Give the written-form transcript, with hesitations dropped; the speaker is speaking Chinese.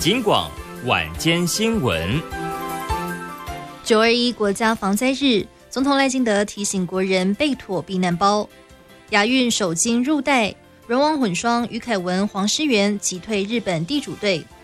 警广晚间新闻。 921国家防灾日，总统赖清德提醒国人备妥避难包。亚运首金入袋，轮王混双于凯文、黄诗媛击退日本地主队。